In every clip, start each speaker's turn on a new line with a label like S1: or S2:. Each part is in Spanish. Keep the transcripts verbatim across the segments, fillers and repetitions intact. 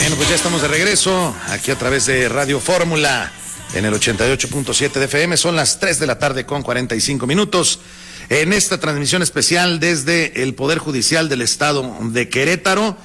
S1: Bueno, pues ya estamos de regreso aquí a través de Radio Fórmula en el ochenta y ocho punto siete de F M. Son las tres de la tarde con cuarenta y cinco minutos en esta transmisión especial desde el Poder Judicial del Estado de Querétaro.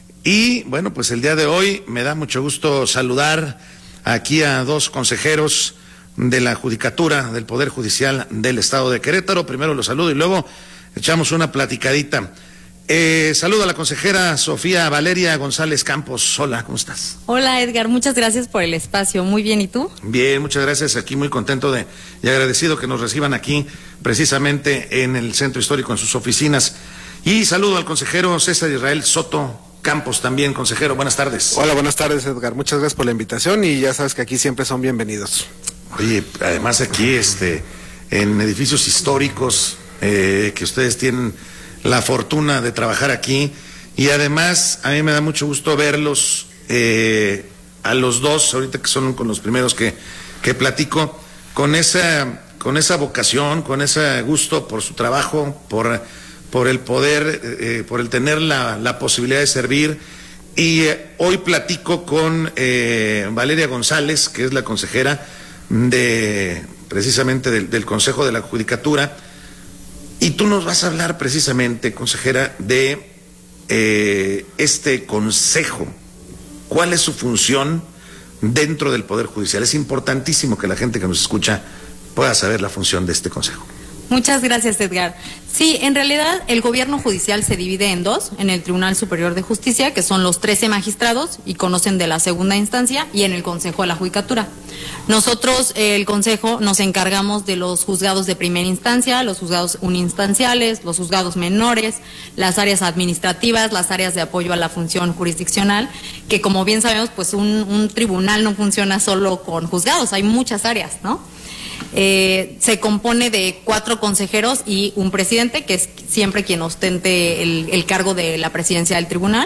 S1: Y bueno, pues el día de hoy me da mucho gusto saludar aquí a dos consejeros de la Judicatura del Poder Judicial del Estado de Querétaro. Primero los saludo y luego echamos una platicadita. Eh, saludo a la consejera Sofía Valeria González Campos. Hola, ¿cómo estás?
S2: Hola, Edgar, muchas gracias por el espacio. Muy bien, ¿y tú?
S1: Bien, muchas gracias. Aquí muy contento de y agradecido que nos reciban aquí precisamente en el Centro Histórico, en sus oficinas. Y saludo al consejero César Israel Soto Campos también. Consejero, buenas tardes.
S3: Hola, buenas tardes, Edgar. Muchas gracias por la invitación y ya sabes que aquí siempre son bienvenidos.
S1: Oye, además aquí este en edificios históricos eh, que ustedes tienen la fortuna de trabajar aquí, y además a mí me da mucho gusto verlos eh, a los dos, ahorita que son con los primeros que, que platico, con esa, con esa vocación, con ese gusto por su trabajo, por, por el poder, eh, por el tener la, la posibilidad de servir. Y eh, hoy platico con eh, Valeria González, que es la consejera de precisamente del, del Consejo de la Judicatura. Y tú nos vas a hablar precisamente, consejera, de eh, este consejo. ¿Cuál es su función dentro del Poder Judicial? Es importantísimo que la gente que nos escucha pueda saber la función de este consejo.
S2: Muchas gracias, Edgar. Sí, en realidad el gobierno judicial se divide en dos, en el Tribunal Superior de Justicia, que son los trece magistrados y conocen de la segunda instancia, y en el Consejo de la Judicatura. Nosotros, el Consejo, nos encargamos de los juzgados de primera instancia, los juzgados uninstanciales, los juzgados menores, las áreas administrativas, las áreas de apoyo a la función jurisdiccional, que como bien sabemos, pues un, un tribunal no funciona solo con juzgados, hay muchas áreas, ¿no? Eh, se compone de cuatro consejeros y un presidente, que es siempre quien ostente el, el cargo de la presidencia del tribunal.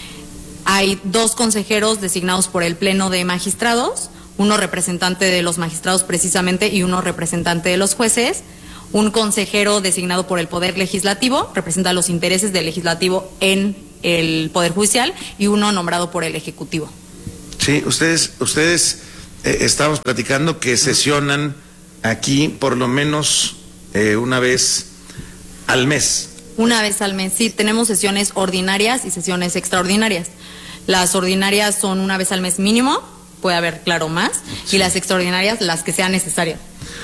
S2: Hay dos consejeros designados por el Pleno de Magistrados, uno representante de los magistrados precisamente y uno representante de los jueces. Un consejero designado por el Poder Legislativo, representa los intereses del Legislativo en el Poder Judicial, y uno nombrado por el Ejecutivo.
S1: Sí, ustedes, ustedes eh, estábamos platicando que sesionan aquí por lo menos eh, una vez al mes.
S2: Una vez al mes, sí, tenemos sesiones ordinarias y sesiones extraordinarias. Las ordinarias son una vez al mes mínimo, puede haber, claro, más, sí. Y las extraordinarias las que sean necesarias.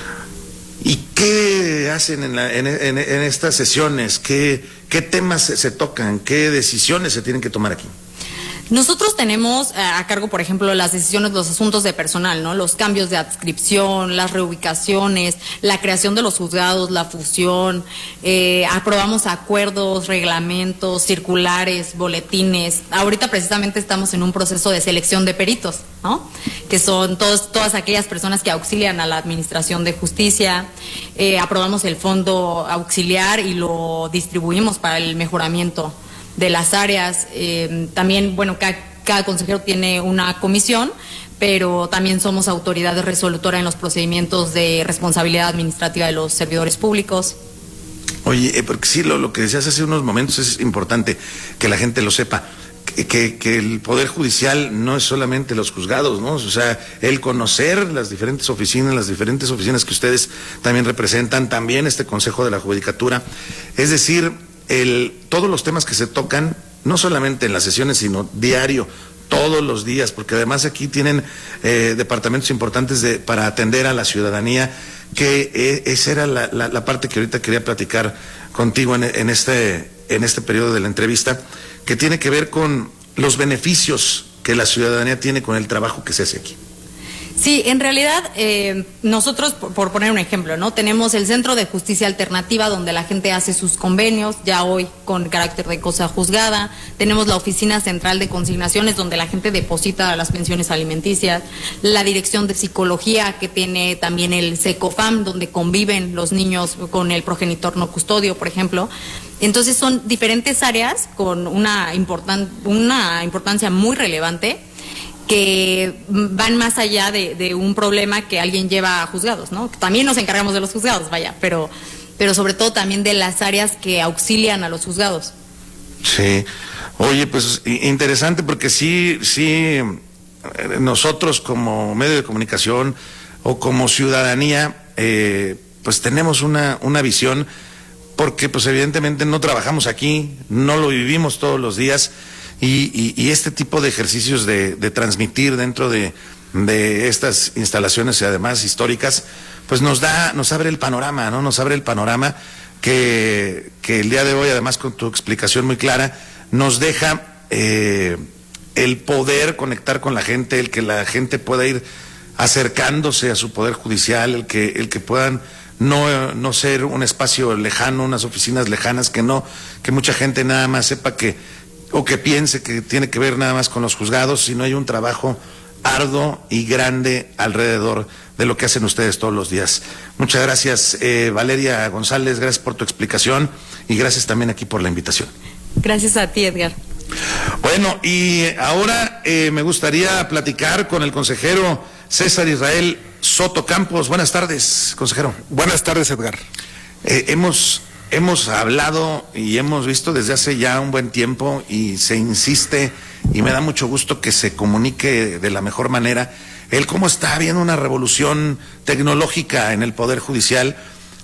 S1: ¿Y qué hacen en, la, en, en, en estas sesiones? ¿Qué, qué temas se, se tocan? ¿Qué decisiones se tienen que tomar aquí?
S2: Nosotros tenemos eh, a cargo, por ejemplo, las decisiones, los asuntos de personal, ¿no? Los cambios de adscripción, las reubicaciones, la creación de los juzgados, la fusión, eh, aprobamos acuerdos, reglamentos, circulares, boletines. Ahorita precisamente estamos en un proceso de selección de peritos, ¿no? Que son todos, todas aquellas personas que auxilian a la administración de justicia. Eh, aprobamos el fondo auxiliar y lo distribuimos para el mejoramiento de las áreas. Eh, también, bueno, cada, cada consejero tiene una comisión, pero también somos autoridad resolutora en los procedimientos de responsabilidad administrativa de los servidores públicos.
S1: Oye, eh, porque sí, lo, lo que decías hace unos momentos es importante que la gente lo sepa, que, que, que el Poder Judicial no es solamente los juzgados, ¿no? O sea, el conocer las diferentes oficinas, las diferentes oficinas que ustedes también representan, también este Consejo de la Judicatura, es decir, El, todos los temas que se tocan, no solamente en las sesiones, sino diario, todos los días, porque además aquí tienen eh, departamentos importantes de, para atender a la ciudadanía, que eh, esa era la, la, la parte que ahorita quería platicar contigo en, en, este, en este periodo de la entrevista, que tiene que ver con los beneficios que la ciudadanía tiene con el trabajo que se hace aquí.
S2: Sí, en realidad eh, nosotros, por, por poner un ejemplo, ¿no? Tenemos el Centro de Justicia Alternativa, donde la gente hace sus convenios, ya hoy con carácter de cosa juzgada. Tenemos la Oficina Central de Consignaciones, donde la gente deposita las pensiones alimenticias. La Dirección de Psicología, que tiene también el SECOFAM, donde conviven los niños con el progenitor no custodio, por ejemplo. Entonces son diferentes áreas con una, importan, una importancia muy relevante, que van más allá de, de un problema que alguien lleva a juzgados, ¿no? También nos encargamos de los juzgados, vaya, pero, pero sobre todo también de las áreas que auxilian a los juzgados.
S1: Sí, Oye, pues interesante porque sí, sí, nosotros como medio de comunicación o como ciudadanía, eh, pues tenemos una, una visión, porque pues evidentemente no trabajamos aquí, no lo vivimos todos los días, y, y, y este tipo de ejercicios de, de transmitir dentro de, de estas instalaciones, y además históricas, pues nos da, nos abre el panorama, ¿no? Nos abre el panorama que, que el día de hoy, además con tu explicación muy clara, nos deja eh, el poder conectar con la gente, el que la gente pueda ir acercándose a su poder judicial, el que, el que puedan no, no ser un espacio lejano, unas oficinas lejanas, que no, que mucha gente nada más sepa que, o que piense que tiene que ver nada más con los juzgados, sino hay un trabajo arduo y grande alrededor de lo que hacen ustedes todos los días. Muchas gracias, eh, Valeria González, gracias por tu explicación y gracias también aquí por la invitación.
S2: Gracias a ti, Edgar.
S1: Bueno, y ahora eh, me gustaría platicar con el consejero César Israel Soto Campos. Buenas tardes, consejero.
S3: Buenas tardes, Edgar.
S1: Eh, hemos, hemos hablado y hemos visto desde hace ya un buen tiempo, y se insiste, y me da mucho gusto que se comunique de la mejor manera, el cómo está habiendo una revolución tecnológica en el Poder Judicial,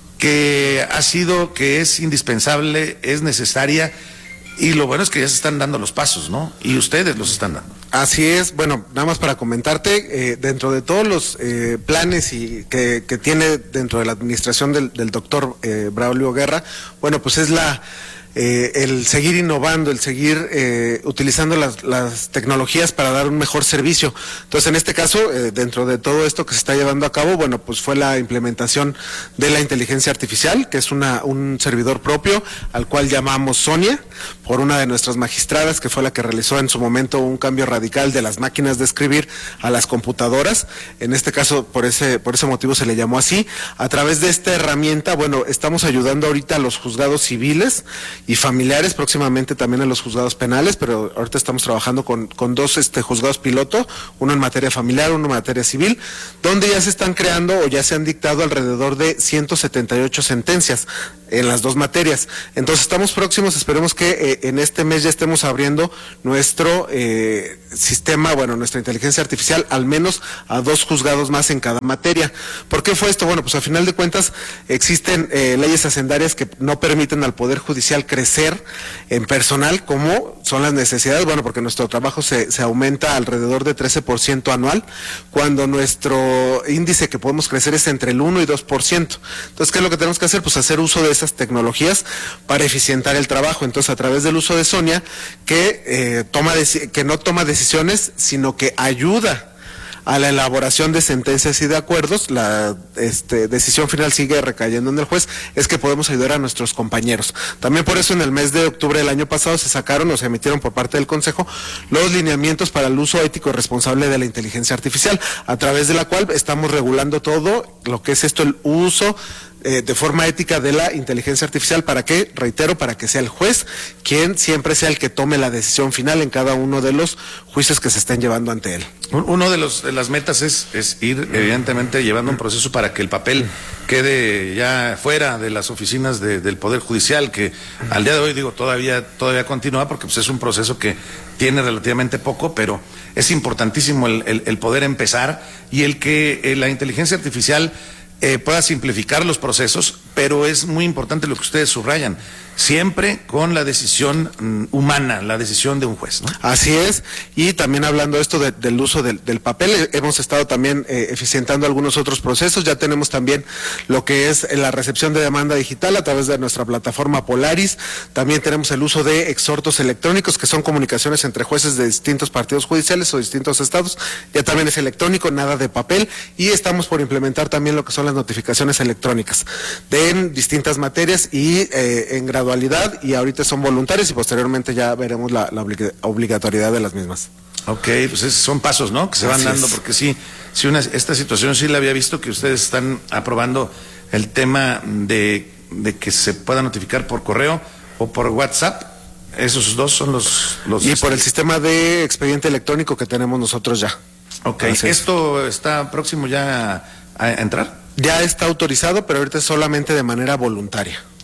S1: que ha sido, que es indispensable, es necesaria, y lo bueno es que ya se están dando los pasos, ¿no? Y ustedes los están dando.
S3: Así es. Bueno, nada más para comentarte, eh, dentro de todos los eh, planes y que, que tiene dentro de la administración del, del doctor eh, Braulio Guerra, bueno, pues es la... Eh, el seguir innovando, el seguir eh, utilizando las, las tecnologías para dar un mejor servicio. Entonces, en este caso, eh, dentro de todo esto que se está llevando a cabo, bueno, pues fue la implementación de la inteligencia artificial, que es una, un servidor propio, al cual llamamos Sonia, por una de nuestras magistradas, que fue la que realizó en su momento un cambio radical de las máquinas de escribir a las computadoras. En este caso, por ese, por ese motivo se le llamó así. A través de esta herramienta, bueno, estamos ayudando ahorita a los juzgados civiles y familiares, próximamente también a los juzgados penales, pero ahorita estamos trabajando con, con dos este, juzgados piloto, uno en materia familiar, uno en materia civil, donde ya se están creando o ya se han dictado alrededor de ciento setenta y ocho sentencias en las dos materias. Entonces estamos próximos, esperemos que eh, en este mes ya estemos abriendo nuestro eh, sistema, bueno, nuestra inteligencia artificial, al menos a dos juzgados más en cada materia. ¿Por qué fue esto? Bueno, pues a final de cuentas existen eh, leyes hacendarias que no permiten al Poder Judicial crecer en personal como son las necesidades, bueno, porque nuestro trabajo se, se aumenta alrededor de trece por ciento anual, cuando nuestro índice que podemos crecer es entre el uno y dos por ciento. Entonces, ¿qué es lo que tenemos que hacer? Pues hacer uso de esas tecnologías para eficientar el trabajo. Entonces, a través del uso de Sonia, que, eh, toma que no toma decisiones, sino que ayuda a la elaboración de sentencias y de acuerdos, la este, decisión final sigue recayendo en el juez, es que podemos ayudar a nuestros compañeros. También por eso en el mes de octubre del año pasado se sacaron o se emitieron por parte del Consejo los lineamientos para el uso ético y responsable de la inteligencia artificial, a través de la cual estamos regulando todo lo que es esto, el uso Eh, de forma ética de la inteligencia artificial. ¿Para qué? Reitero, para que sea el juez quien siempre sea el que tome la decisión final en cada uno de los juicios que se estén llevando ante él.
S1: Uno de los de las metas es, es ir evidentemente llevando un proceso para que el papel quede ya fuera de las oficinas de, del Poder Judicial, que al día de hoy, digo, todavía todavía continúa, porque pues, es un proceso que tiene relativamente poco, pero es importantísimo el, el, el poder empezar, y el que eh, la inteligencia artificial Eh, pueda simplificar los procesos, pero es muy importante lo que ustedes subrayan, siempre con la decisión mm, humana, la decisión de un juez, ¿no?
S3: Así es, y también hablando esto de, del uso del, del papel, eh, hemos estado también eh, eficientando algunos otros procesos. Ya tenemos también lo que es la recepción de demanda digital a través de nuestra plataforma Polaris. También tenemos el uso de exhortos electrónicos, que son comunicaciones entre jueces de distintos partidos judiciales o distintos estados. Ya también es electrónico, nada de papel, y estamos por implementar también lo que son las notificaciones electrónicas de en distintas materias y eh, en gradualidad, y ahorita son voluntarias y posteriormente ya veremos la, la obligatoriedad de las mismas.
S1: Ok, pues esos son pasos, ¿no?, que se van Así dando, es. Porque sí, sí una, esta situación sí la había visto, que ustedes están aprobando el tema de, de que se pueda notificar por correo o por WhatsApp. Esos dos son los... los
S3: y por el sistema de expediente electrónico que tenemos nosotros ya.
S1: Ok, ¿esto está próximo ya a, a entrar?
S3: Ya está autorizado, pero ahorita es solamente de manera voluntaria.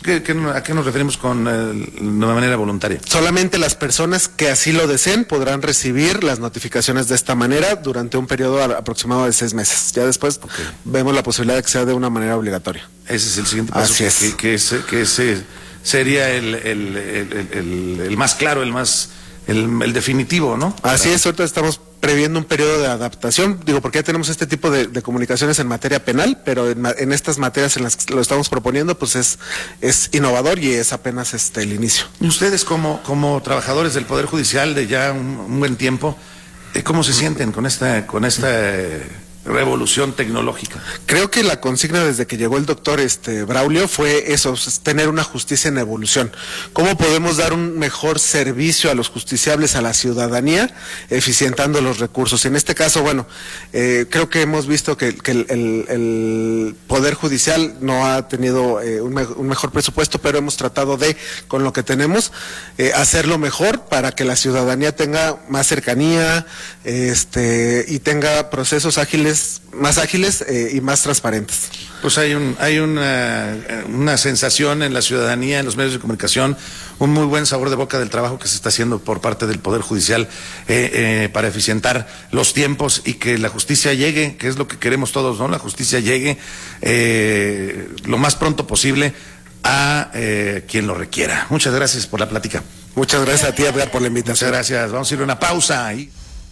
S1: ¿qué, qué, ¿a qué nos referimos con eh, de manera voluntaria?
S3: Solamente las personas que así lo deseen podrán recibir las notificaciones de esta manera durante un periodo aproximado de seis meses. Ya después okay. vemos la posibilidad de que sea de una manera obligatoria.
S1: Ese es el siguiente paso.
S3: Así
S1: que,
S3: es.
S1: Que, que, ese, que ese sería el, el, el, el, el más claro, el más el, el definitivo, ¿no?
S3: Así es, ahorita estamos previendo un periodo de adaptación, digo, porque ya tenemos este tipo de, de comunicaciones en materia penal, pero en, en estas materias en las que lo estamos proponiendo, pues es, es innovador y es apenas este el inicio.
S1: Y ustedes como, como trabajadores del Poder Judicial de ya un, un buen tiempo, ¿cómo se sienten con esta, con esta eh, revolución tecnológica?
S3: Creo que la consigna desde que llegó el doctor este, Braulio fue eso, tener una justicia en evolución. ¿Cómo podemos dar un mejor servicio a los justiciables, a la ciudadanía, eficientando los recursos? En este caso, bueno, eh, creo que hemos visto que, que el, el, el Poder Judicial no ha tenido eh, un, me, un mejor presupuesto, pero hemos tratado de, con lo que tenemos, eh, hacerlo mejor para que la ciudadanía tenga más cercanía este, y tenga procesos ágiles más ágiles eh, y más transparentes.
S1: Pues hay un hay una, una sensación en la ciudadanía, en los medios de comunicación, un muy buen sabor de boca del trabajo que se está haciendo por parte del Poder Judicial eh, eh, para eficientar los tiempos y que la justicia llegue, que es lo que queremos todos, ¿no? La justicia llegue eh, lo más pronto posible a eh, quien lo requiera. Muchas gracias por la plática.
S3: Muchas gracias a ti, Edgar, por la invitación.
S1: Muchas gracias. Vamos a ir a una pausa y...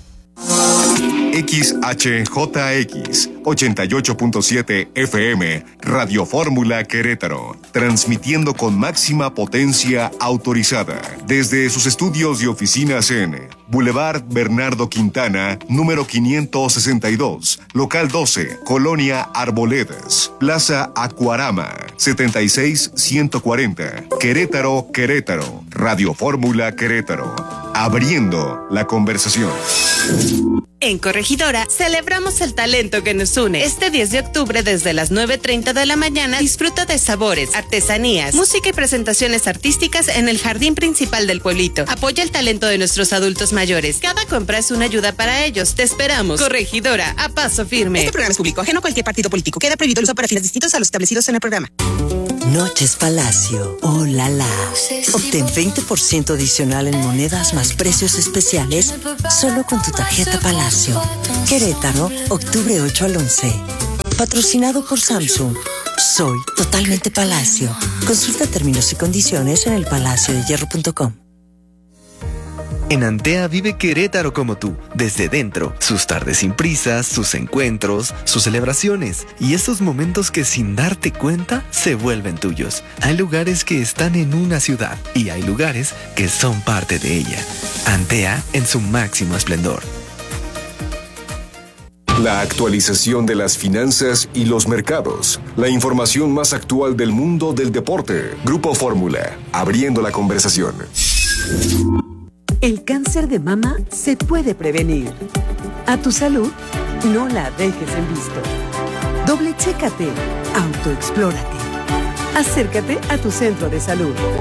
S4: X H J X ochenta y ocho punto siete F M, Radio Fórmula Querétaro, transmitiendo con máxima potencia autorizada desde sus estudios y oficinas en Boulevard Bernardo Quintana, número quinientos sesenta y dos, local doce, Colonia Arboledas, Plaza Acuarama, setenta y seis ciento cuarenta, Querétaro, Querétaro, Radio Fórmula Querétaro, abriendo la conversación.
S5: En Corregidora celebramos el talento que nos une. Este diez de octubre desde las nueve treinta de la mañana disfruta de sabores, artesanías, música y presentaciones artísticas en el jardín principal del pueblito. Apoya el talento de nuestros adultos mayores. Cada compra es una ayuda para ellos. Te esperamos. Corregidora, a paso firme.
S6: Este programa es público, ajeno a cualquier partido político. Queda prohibido el uso para fines distintos a los establecidos en el programa.
S7: Noches Palacio, oh la la. Obtén veinte por ciento adicional en monedas más precios especiales solo con tu tarjeta Palacio. Querétaro, octubre ocho al once. Patrocinado por Samsung. Soy totalmente Palacio. Consulta términos y condiciones en el palacio de hierro punto com.
S8: En Antea vive Querétaro como tú, desde dentro, sus tardes sin prisas, sus encuentros, sus celebraciones y esos momentos que sin darte cuenta se vuelven tuyos. Hay lugares que están en una ciudad y hay lugares que son parte de ella. Antea en su máximo esplendor.
S4: La actualización de las finanzas y los mercados. La información más actual del mundo del deporte. Grupo Fórmula, abriendo la conversación.
S9: El cáncer de mama se puede prevenir. A tu salud, no la dejes en visto. Doble chécate, autoexplórate. Acércate a tu centro de salud.